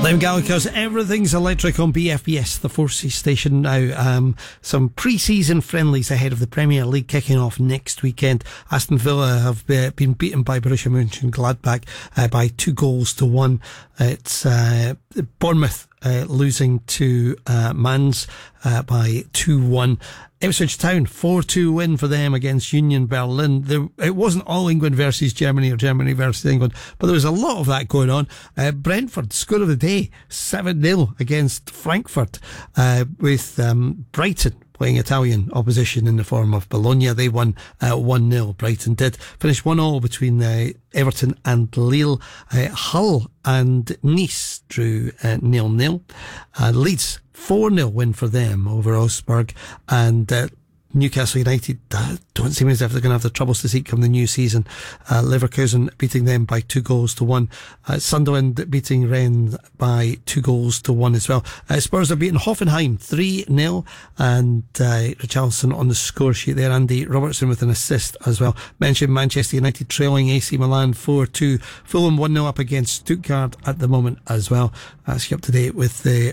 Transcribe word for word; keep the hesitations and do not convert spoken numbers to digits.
Liam Gallagher's Everything's Electric on B F B S, the Forces station now. Um, some pre-season friendlies ahead of the Premier League kicking off next weekend. Aston Villa have uh, been beaten by Borussia Mönchengladbach uh, by two goals to one. It's uh, Bournemouth uh, losing to uh, Mainz uh, by two one. Ipswich Town, four two win for them against Union Berlin. There, it wasn't all England versus Germany or Germany versus England, but there was a lot of that going on. Uh, Brentford, score of the day, seven nil against Frankfurt, uh, with um, Brighton playing Italian opposition in the form of Bologna. They won uh, one nil. Brighton did. Finished one all between uh, Everton and Lille. Uh, Hull and Nice drew uh, nil nil. Uh, Leeds, four nil win for them over Augsburg. And uh, Newcastle United uh, don't seem as if they're going to have the troubles to seek come the new season. Uh, Leverkusen beating them by two goals to one. Uh, Sunderland beating Rennes by two goals to one as well. Uh, Spurs are beating Hoffenheim three nil, and uh, Richarlison on the score sheet there. Andy Robertson with an assist as well. Mentioned Manchester United trailing A C Milan four two. Fulham one nil up against Stuttgart at the moment as well. That's you up to date with the